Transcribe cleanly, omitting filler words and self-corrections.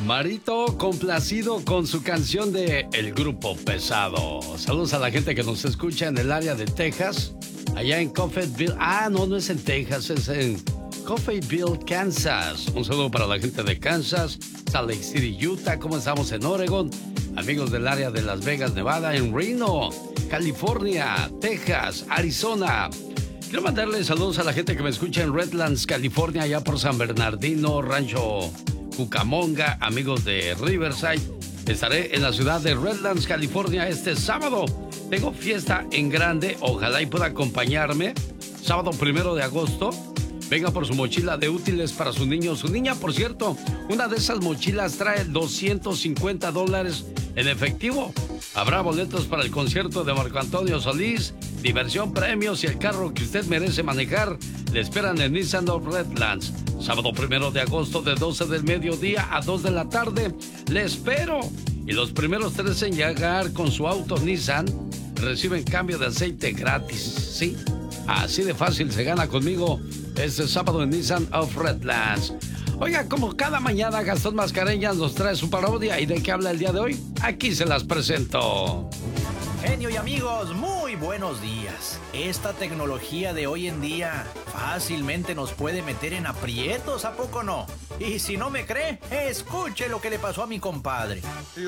Marito complacido con su canción de El Grupo Pesado. Saludos a la gente que nos escucha en el área de Texas, allá en Coffeyville. No es en Texas, es en Coffeyville, Kansas. Un saludo para la gente de Kansas, Salt Lake City, Utah. ¿Cómo estamos en Oregon? Amigos del área de Las Vegas, Nevada, en Reno, California, Texas, Arizona. Quiero mandarle saludos a la gente que me escucha en Redlands, California, allá por San Bernardino, Rancho Cucamonga, amigos de Riverside. Estaré en la ciudad de Redlands, California, este sábado. Tengo fiesta en grande, ojalá y pueda acompañarme. Sábado 1 de agosto. Venga por su mochila de útiles para su niño o su niña. Por cierto, una de esas mochilas trae $250 en efectivo. Habrá boletos para el concierto de Marco Antonio Solís, diversión, premios y el carro que usted merece manejar. Le esperan en Nissan of Redlands. Sábado 1 de agosto de 12 del mediodía a 2 de la tarde. Le espero. Y los primeros 3 en llegar con su auto Nissan reciben cambio de aceite gratis. Sí, así de fácil se gana conmigo este sábado en Nissan of Redlands. Oiga, como cada mañana Gastón Mascareñas nos trae su parodia. ¿Y de qué habla el día de hoy? Aquí se las presento. Genio y amigos, muy buenos días. Esta tecnología de hoy en día fácilmente nos puede meter en aprietos, ¿a poco no? Y si no me cree, escuche lo que le pasó a mi compadre.